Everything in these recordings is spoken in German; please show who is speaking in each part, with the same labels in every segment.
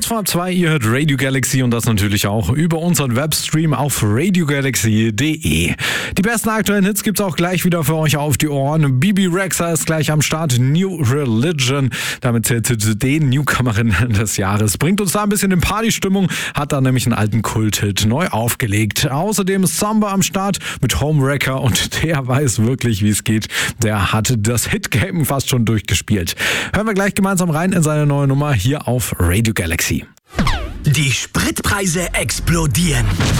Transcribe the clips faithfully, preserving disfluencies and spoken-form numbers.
Speaker 1: Kurz vor zwei, ihr hört Radio Galaxy und das natürlich auch über unseren Webstream auf radio galaxy punkt de. Die besten aktuellen Hits gibt's auch gleich wieder für euch auf die Ohren. Bibi Rexha ist gleich am Start. New Religion, damit zählt den Newcomerin des Jahres. Bringt uns da ein bisschen in Partystimmung, hat da nämlich einen alten Kulthit neu aufgelegt. Außerdem ist Samba am Start mit Homewrecker und der weiß wirklich, wie es geht. Der hat das Hitgame fast schon durchgespielt. Hören wir gleich gemeinsam rein in seine neue Nummer hier auf Radio Galaxy.
Speaker 2: Die Spritpreise explodieren.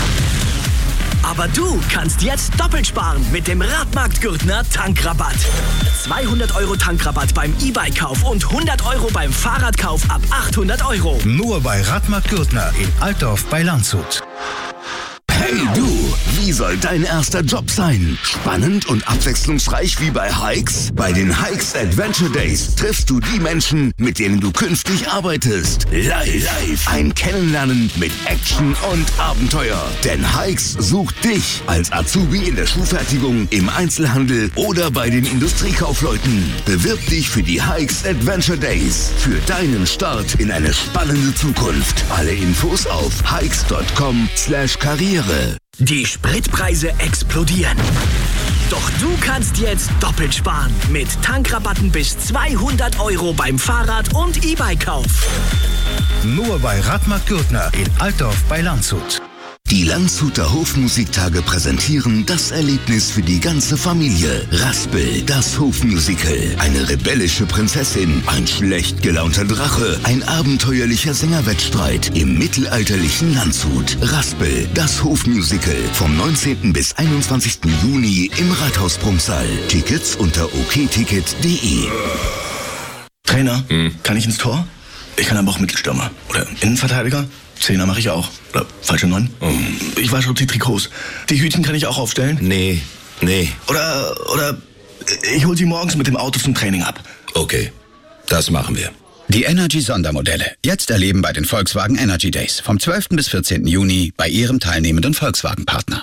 Speaker 2: Aber du kannst jetzt doppelt sparen mit dem Radmarkt-Gürtner Tankrabatt. zweihundert Euro Tankrabatt beim E-Bike-Kauf und hundert Euro beim Fahrradkauf ab achthundert Euro.
Speaker 3: Nur bei Radmarkt-Gürtner in Altdorf bei Landshut.
Speaker 4: Hey du, wie soll dein erster Job sein? Spannend und abwechslungsreich wie bei Hikes? Bei den Hikes Adventure Days triffst du die Menschen, mit denen du künftig arbeitest. Live, live. Ein Kennenlernen mit Action und Abenteuer. Denn Hikes sucht dich als Azubi in der Schuhfertigung, im Einzelhandel oder bei den Industriekaufleuten. Bewirb dich für die Hikes Adventure Days. Für deinen Start in eine spannende Zukunft. Alle Infos auf hikes punkt com slash karriere.
Speaker 2: Die Spritpreise explodieren. Doch du kannst jetzt doppelt sparen mit Tankrabatten bis zweihundert Euro beim Fahrrad- und E-Bike-Kauf.
Speaker 3: Nur bei Radmarkt Gürtner in Altdorf bei Landshut.
Speaker 4: Die Landshuter Hofmusiktage präsentieren das Erlebnis für die ganze Familie. Raspel, das Hofmusical. Eine rebellische Prinzessin, ein schlecht gelaunter Drache, ein abenteuerlicher Sängerwettstreit im mittelalterlichen Landshut. Raspel, das Hofmusical. Vom neunzehnten bis einundzwanzigsten Juni im Rathaus-Prunksaal. Tickets unter okticket punkt de.
Speaker 5: Trainer, hm. kann ich ins Tor? Ich kann aber auch Mittelstürmer. Oder Innenverteidiger? Zehner mache ich auch. Oder falsche Neun. Oh. Ich wasche die Trikots. Die Hütchen kann ich auch aufstellen?
Speaker 4: Nee, nee.
Speaker 5: Oder, oder ich hol sie morgens mit dem Auto zum Training ab.
Speaker 4: Okay, das machen wir.
Speaker 6: Die Energy-Sondermodelle. Jetzt erleben bei den Volkswagen Energy Days. Vom zwölften bis vierzehnten Juni bei Ihrem teilnehmenden Volkswagen-Partner.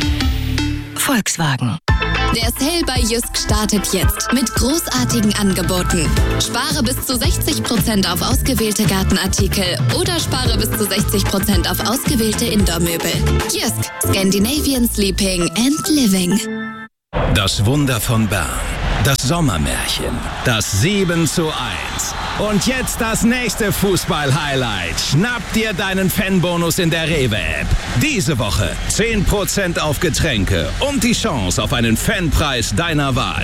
Speaker 7: Volkswagen. Der Sale bei Jysk startet jetzt mit großartigen Angeboten. Spare bis zu sechzig Prozent auf ausgewählte Gartenartikel oder spare bis zu sechzig Prozent auf ausgewählte Indoor-Möbel. Jysk, Scandinavian Sleeping and Living.
Speaker 8: Das Wunder von Bern. Das Sommermärchen. Das sieben zu eins. Und jetzt das nächste Fußball-Highlight. Schnapp dir deinen Fanbonus in der Rewe-App. Diese Woche zehn Prozent auf Getränke und die Chance auf einen Fanpreis deiner Wahl.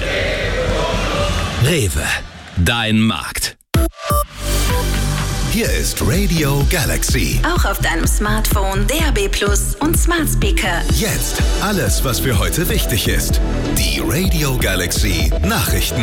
Speaker 8: Rewe, dein Markt.
Speaker 3: Hier ist Radio Galaxy.
Speaker 9: Auch auf deinem Smartphone, D A B Plus und Smart Speaker.
Speaker 3: Jetzt alles, was für heute wichtig ist. Die Radio Galaxy Nachrichten.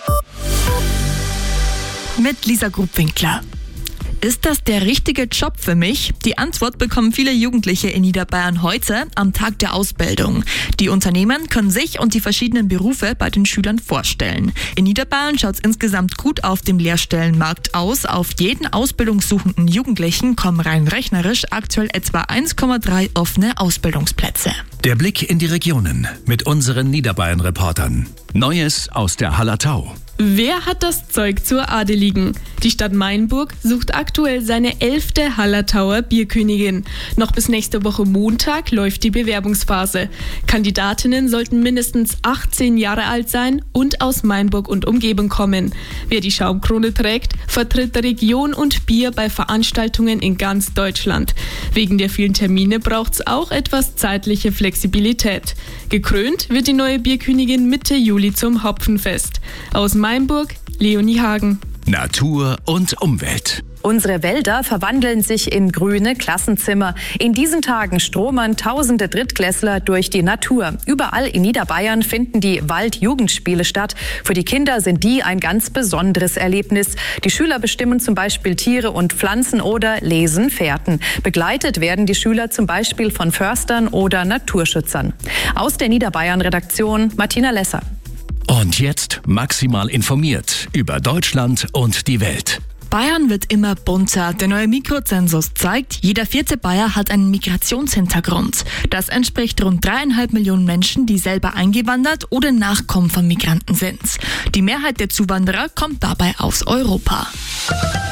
Speaker 10: Mit Lisa Grubwinkler. Ist das der richtige Job für mich? Die Antwort bekommen viele Jugendliche in Niederbayern heute am Tag der Ausbildung. Die Unternehmen können sich und die verschiedenen Berufe bei den Schülern vorstellen. In Niederbayern schaut es insgesamt gut auf dem Lehrstellenmarkt aus. Auf jeden ausbildungssuchenden Jugendlichen kommen rein rechnerisch aktuell etwa eins Komma drei offene Ausbildungsplätze.
Speaker 8: Der Blick in die Regionen mit unseren Niederbayern-Reportern. Neues aus der Hallertau.
Speaker 11: Wer hat das Zeug zur Adeligen? Die Stadt Mainburg sucht aktuell seine elfte Hallertauer Bierkönigin. Noch bis nächste Woche Montag läuft die Bewerbungsphase. Kandidatinnen sollten mindestens achtzehn Jahre alt sein und aus Mainburg und Umgebung kommen. Wer die Schaumkrone trägt, vertritt Region und Bier bei Veranstaltungen in ganz Deutschland. Wegen der vielen Termine braucht es auch etwas zeitliche Flexibilität. Gekrönt wird die neue Bierkönigin Mitte Juli zum Hopfenfest. Aus Mainburg, Leonie Hagen.
Speaker 8: Natur und Umwelt.
Speaker 12: Unsere Wälder verwandeln sich in grüne Klassenzimmer. In diesen Tagen stromern tausende Drittklässler durch die Natur. Überall in Niederbayern finden die Waldjugendspiele statt. Für die Kinder sind die ein ganz besonderes Erlebnis. Die Schüler bestimmen zum Beispiel Tiere und Pflanzen oder lesen Fährten. Begleitet werden die Schüler zum Beispiel von Förstern oder Naturschützern. Aus der Niederbayern-Redaktion Martina Lesser.
Speaker 8: Und jetzt maximal informiert über Deutschland und die Welt.
Speaker 10: Bayern wird immer bunter. Der neue Mikrozensus zeigt, jeder vierte Bayer hat einen Migrationshintergrund. Das entspricht rund dreieinhalb Millionen Menschen, die selber eingewandert oder Nachkommen von Migranten sind. Die Mehrheit der Zuwanderer kommt dabei aus Europa.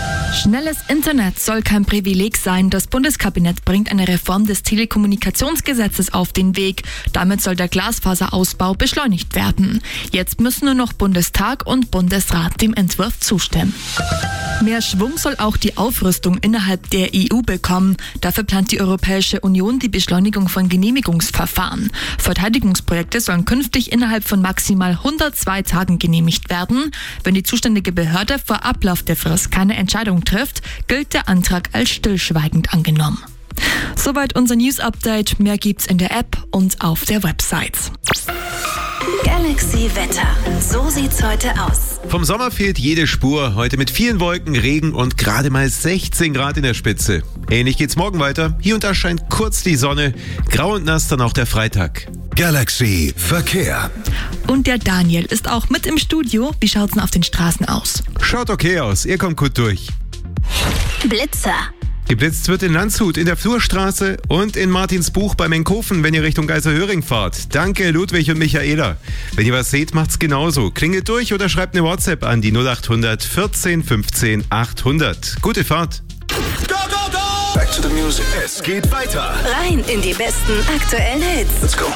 Speaker 10: Schnelles Internet soll kein Privileg sein. Das Bundeskabinett bringt eine Reform des Telekommunikationsgesetzes auf den Weg. Damit soll der Glasfaserausbau beschleunigt werden. Jetzt müssen nur noch Bundestag und Bundesrat dem Entwurf zustimmen. Mehr Schwung soll auch die Aufrüstung innerhalb der E U bekommen. Dafür plant die Europäische Union die Beschleunigung von Genehmigungsverfahren. Verteidigungsprojekte sollen künftig innerhalb von maximal hundertzwei Tagen genehmigt werden. Wenn die zuständige Behörde vor Ablauf der Frist keine Entscheidung trifft, gilt der Antrag als stillschweigend angenommen. Soweit unser News-Update. Mehr gibt's in der App und auf der Website.
Speaker 9: Galaxy Wetter. So sieht's heute aus.
Speaker 13: Vom Sommer fehlt jede Spur. Heute mit vielen Wolken, Regen und gerade mal sechzehn Grad in der Spitze. Ähnlich geht's morgen weiter. Hier und da scheint kurz die Sonne. Grau und nass dann auch der Freitag.
Speaker 3: Galaxy Verkehr.
Speaker 10: Und der Daniel ist auch mit im Studio. Wie schaut's denn auf den Straßen aus?
Speaker 13: Schaut okay aus. Ihr kommt gut durch.
Speaker 9: Blitzer.
Speaker 13: Geblitzt wird in Landshut, in der Flurstraße und in Martinsbuch bei Menkhofen, wenn ihr Richtung Geiserhöring fahrt. Danke, Ludwig und Michaela. Wenn ihr was seht, macht's genauso. Klingelt durch oder schreibt eine WhatsApp an die null acht hundert vierzehn fünfzehn achthundert. Gute Fahrt.
Speaker 3: Go, go, go! Back to the music. Es geht weiter.
Speaker 9: Rein in die besten aktuellen Hits.
Speaker 3: Let's go.